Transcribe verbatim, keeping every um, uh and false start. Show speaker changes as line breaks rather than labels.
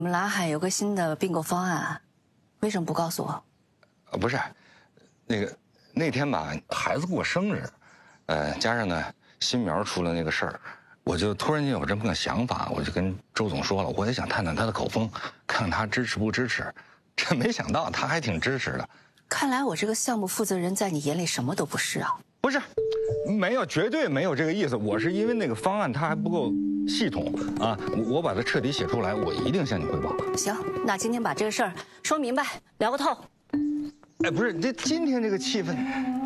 我们蓝海有个新的并购方案，为什么不告诉我？
啊，不是，那个那天吧，孩子过生日，呃，加上呢新苗出了那个事儿，我就突然间有这么个想法，我就跟周总说了，我也想探探他的口风，看看他支持不支持。这没想到他还挺支持的。
看来我这个项目负责人在你眼里什么都不是啊。
不是，没有，绝对没有这个意思。我是因为那个方案它还不够系统啊，我把它彻底写出来，我一定向你汇报。
行，那今天把这个事儿说明白，聊个透。
哎，不是，这今天这个气氛。